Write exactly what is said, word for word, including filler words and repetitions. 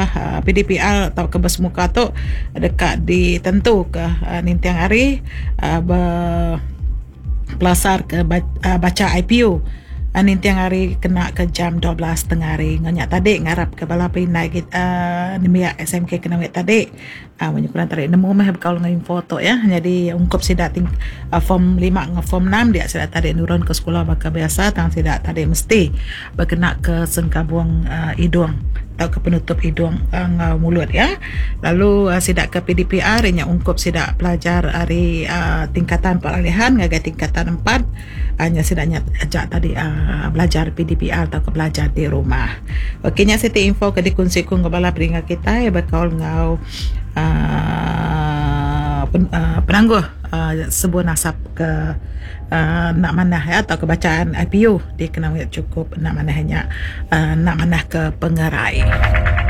uh, P D P R atau ke bersemuka tu dekat ditentu ke uh, nintiang hari uh, belasar ke baca, uh, baca I P U. Anin tiang hari kena ke jam dua belas tengah hari. Nganyak tadi ngarap ke bala pinai kita uh, nimia S M K kena wet tadi. Ah uh, kurang tarik nemu meh berkaul dengan foto ya. Jadi ungkap sidak ting uh, form lima dengan form enam dia sidak tadi nurun ke sekolah baka biasa tang sidak tadi mesti berkena ke sengkabuang uh, hidung atau ke penutup hidung uh, mulut ya. Lalu uh, sidak ke P D P R nya ungkap sidak pelajar hari uh, tingkatan peralihan ngagai tingkatan empat hanya uh, sidaknya ajak tadi uh, belajar P D P R atau ke belajar di rumah. Okeynya siti info ke dikunci ku kepala peringat kita ya berkaul ngau uh, pen, uh, penangguh uh, sebuah nasab ke uh, nak manah ya atau kebacaan I P U dia kena cukup nak manahnya uh, nak manah ke pengerai.